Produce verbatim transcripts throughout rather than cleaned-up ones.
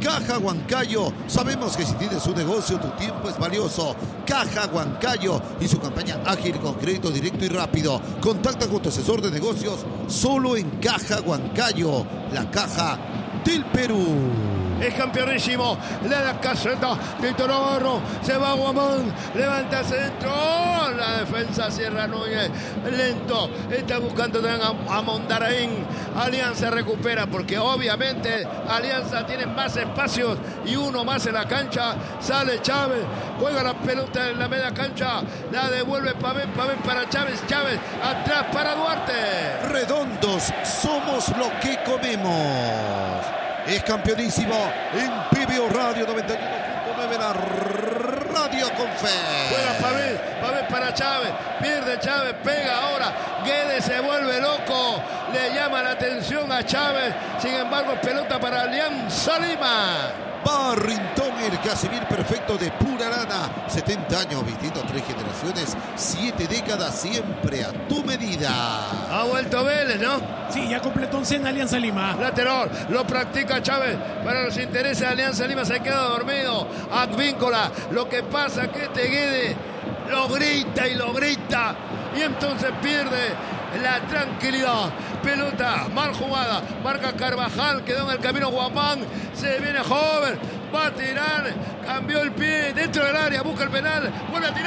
Caja Huancayo, sabemos que si tienes un negocio, tu tiempo es valioso. Caja Huancayo y su campaña ágil con crédito directo y rápido. Contacta con tu asesor de negocios solo en Caja Huancayo, la caja del Perú. Es campeonísimo, le da caseta, Víctor Navarro, se va Guamán, levanta centro, ¡oh! La defensa Sierra Núñez, lento, está buscando a, a Mondaraín, Alianza recupera porque obviamente Alianza tiene más espacios y uno más en la cancha, sale Chávez, juega la pelota en la media cancha, la devuelve Pavén, Pavén para Chávez, Chávez, atrás para Duarte. Redondos, somos lo que comemos. Es campeonísimo en P B O Radio noventa y uno punto nueve, la radio con fe. Juega Pavés, Pavés para Chávez, pierde Chávez, pega ahora, Guedes se vuelve loco, le llama la atención a Chávez, sin embargo pelota para Alianza Lima. Barrington, el Casimir perfecto de pura lana. setenta años vistiendo tres generaciones, siete décadas, siempre a tu medida. Ha vuelto Vélez, ¿no? Sí, ya completó once en Alianza Lima. Lateral, lo practica Chávez. Para los intereses de Alianza Lima se queda dormido. Advíncula, lo que pasa que este Guedes lo grita y lo grita. Y entonces pierde la tranquilidad. Pelota mal jugada, marca Carvajal, quedó en el camino Guamán, se viene joven, va a tirar, cambió el pie dentro del área, busca el penal, vuelve a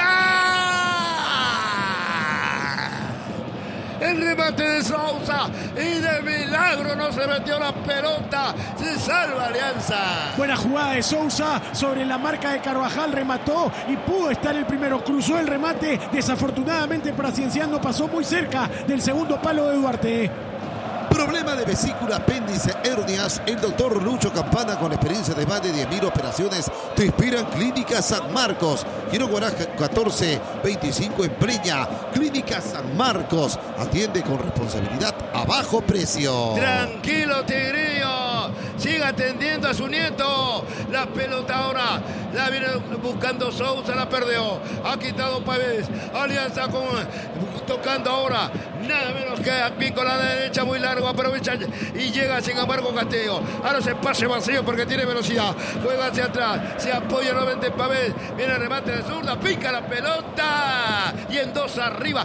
tirar. El remate de Sousa y de milagro no se metió la pelota, se salva Alianza. Buena jugada de Sousa sobre la marca de Carvajal, remató y pudo estar el primero, cruzó el remate, desafortunadamente para Cienciano pasó muy cerca del segundo palo de Duarte. Problema de vesícula, apéndice, hernias. El doctor Lucho Campana, con experiencia de más de diez mil operaciones, te espera en Clínica San Marcos. Quiero Guaraja catorce veinticinco en Breña. Clínica San Marcos. Atiende con responsabilidad a bajo precio. Tranquilo, Tigrillo. Siga atendiendo a su nieto. La pelota ahora la viene buscando Sousa, la perdió. Ha quitado Pavés. Alianza con, tocando ahora. Nada menos que aquí con la derecha muy largo. Aprovecha y llega sin embargo Castillo. Ahora se pase vacío porque tiene velocidad. Juega hacia atrás. Se apoya nuevamente en Pavés. Viene el remate de zurda. Pica la pelota. Y en dos arriba.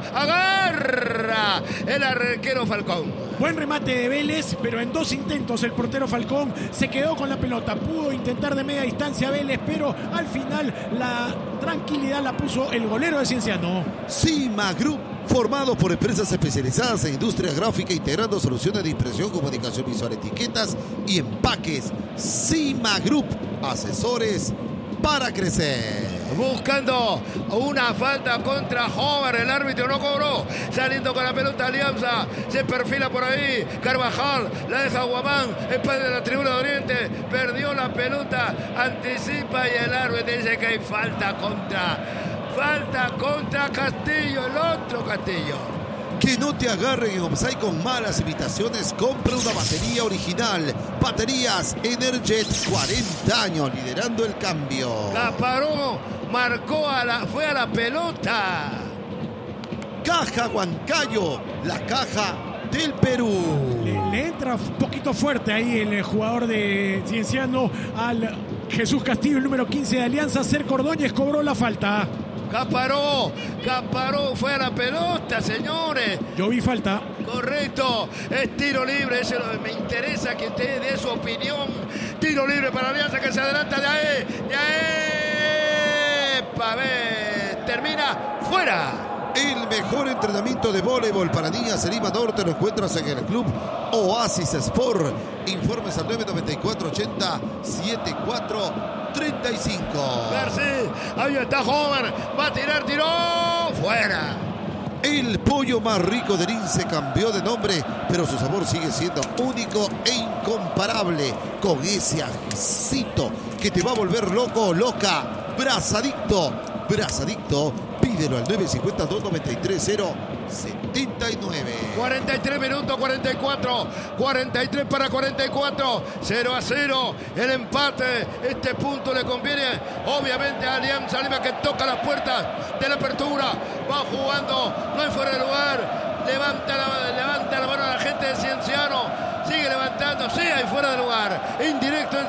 Agarra el arquero Falcón. Buen remate de Vélez, pero en dos intentos el portero Falcón se quedó con la pelota. Pudo intentar de media distancia Vélez, pero al final la tranquilidad la puso el golero de Cienciano. Cima Group, formado por empresas especializadas en industria gráfica, integrando soluciones de impresión, comunicación visual, etiquetas y empaques. Cima Group, asesores para crecer. Buscando una falta contra Hover, el árbitro no cobró, saliendo con la pelota Alianza, se perfila por ahí, Carvajal, la deja Guamán, el padre de la tribuna de Oriente, perdió la pelota, anticipa y el árbitro dice que hay falta contra, falta contra Castillo, el otro Castillo. Que no te agarren en offside con malas imitaciones. Compra una batería original. Baterías Energet, cuarenta años liderando el cambio. Caparó, marcó, a la, fue a la pelota. Caja Huancayo, la caja del Perú. Le, le entra un poquito fuerte ahí el jugador de Cienciano al Jesús Castillo, el número quince de Alianza. Cerco Ordóñez cobró la falta. Caparó, Caparó, fue a la pelota, señores. Yo vi falta. Correcto, es tiro libre, eso me interesa que usted dé su opinión. Tiro libre para Alianza que se adelanta de ahí, de ahí. Pavés, termina fuera. El mejor entrenamiento de voleibol para niñas en Lima Norte lo encuentras en el club Oasis Sport. Informes al nueve nueve cuatro ochenta setenta y cuatro treinta y cinco. García, ahí está Homer, va a tirar, tiró, fuera. El pollo más rico del I N S E cambió de nombre, pero su sabor sigue siendo único e incomparable, con ese ajicito que te va a volver loco o loca. Brazadicto, Brazadicto, pídelo al nueve cinco cero, dos nueve tres, cero setenta y nueve. cuarenta y tres minutos, cuarenta y cuatro, cuarenta y tres para cuarenta y cuatro, cero a cero, el empate, este punto le conviene obviamente a Alianza Lima, que toca las puertas de la apertura, va jugando, no hay fuera de lugar, levanta la, levanta la mano a la gente de Cienciano, sigue levantando, sí hay fuera de lugar, indirecto en